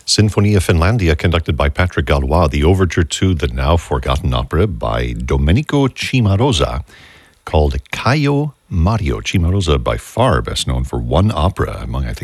Sinfonia Finlandia, conducted by Patrick Gallois, the overture to the now forgotten opera by Domenico Cimarosa, called Caio Mario. Cimarosa, by far best known for one opera among, I think,